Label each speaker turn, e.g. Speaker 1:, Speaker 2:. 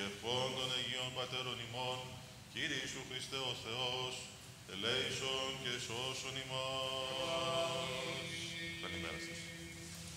Speaker 1: ευχών των Αγίων Πατέρων ημών, Κύριε Ιησού Χριστέ ο Θεός, ελέησον και σώσον ημάς.